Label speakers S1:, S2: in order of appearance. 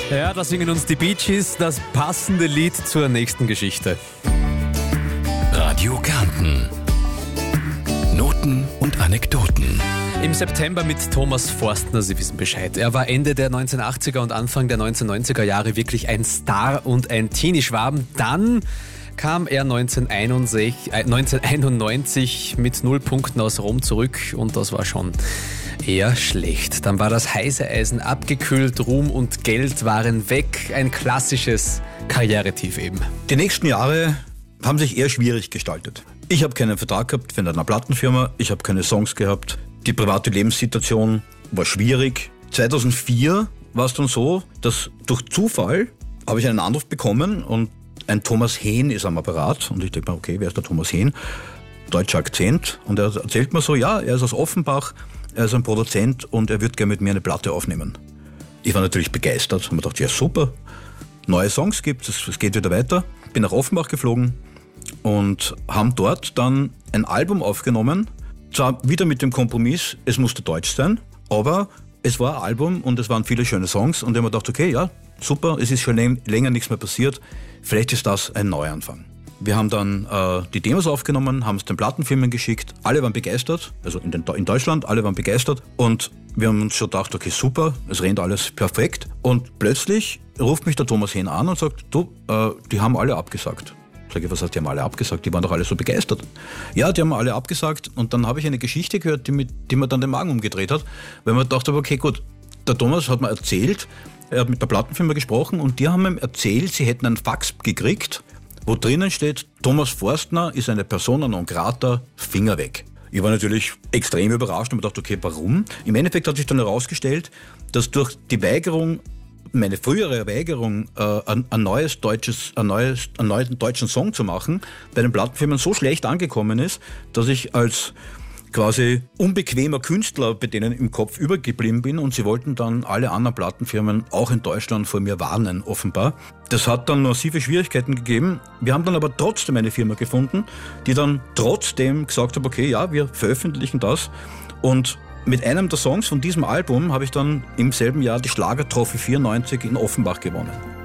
S1: Ja, da singen uns die Bee Gees das passende Lied zur nächsten Geschichte.
S2: Radio Kärnten. Noten und Anekdoten.
S1: Im September mit Thomas Forstner, Sie wissen Bescheid. Er war Ende der 1980er und Anfang der 1990er Jahre wirklich ein Star und ein Teenie-Schwaben. Dann kam er 1991 mit 0 Punkten aus Rom zurück und das war schon eher schlecht. Dann war das heiße Eisen abgekühlt, Ruhm und Geld waren weg. Ein klassisches Karrieretief eben.
S3: Die nächsten Jahre haben sich eher schwierig gestaltet. Ich habe keinen Vertrag gehabt für eine Plattenfirma, ich habe keine Songs gehabt. Die private Lebenssituation war schwierig. 2004 war es dann so, dass durch Zufall habe ich einen Anruf bekommen und ein Thomas Hehn ist am Apparat. Und ich denke mir, okay, wer ist der Thomas Hehn? Deutscher Akzent. Und er erzählt mir so, ja, er ist aus Offenbach, er ist ein Produzent und er würde gerne mit mir eine Platte aufnehmen. Ich war natürlich begeistert und mir dachte, ja super, neue Songs gibt es geht wieder weiter. Bin nach Offenbach geflogen und haben dort dann ein Album aufgenommen. Zwar wieder mit dem Kompromiss, es musste deutsch sein, aber es war ein Album und es waren viele schöne Songs und ich habe mir gedacht, okay, ja, super, es ist schon länger nichts mehr passiert, vielleicht ist das ein Neuanfang. Wir haben dann die Demos aufgenommen, haben es den Plattenfirmen geschickt, alle waren begeistert, also in Deutschland, alle waren begeistert und wir haben uns schon gedacht, okay, super, es rennt alles perfekt und plötzlich ruft mich der Thomas Hehn an und sagt, du, die haben alle abgesagt. Sag ich, was heißt, die haben alle abgesagt? Die waren doch alle so begeistert. Ja, die haben alle abgesagt und dann habe ich eine Geschichte gehört, die mir dann den Magen umgedreht hat, weil man dachte, okay, gut, der Thomas hat mir erzählt, er hat mit der Plattenfirma gesprochen und die haben ihm erzählt, sie hätten einen Fax gekriegt, wo drinnen steht, Thomas Forstner ist eine Persona non grata, Finger weg. Ich war natürlich extrem überrascht und mir dachte, okay, warum? Im Endeffekt hat sich dann herausgestellt, dass durch die Weigerung, meine frühere Weigerung, einen neuen deutschen Song zu machen, bei den Plattenfirmen so schlecht angekommen ist, dass ich als quasi unbequemer Künstler bei denen im Kopf übergeblieben bin und sie wollten dann alle anderen Plattenfirmen auch in Deutschland vor mir warnen, offenbar. Das hat dann massive Schwierigkeiten gegeben. Wir haben dann aber trotzdem eine Firma gefunden, die dann trotzdem gesagt hat, okay, ja, wir veröffentlichen das und mit einem der Songs von diesem Album habe ich dann im selben Jahr die Schlagertrophy 94 in Offenbach gewonnen.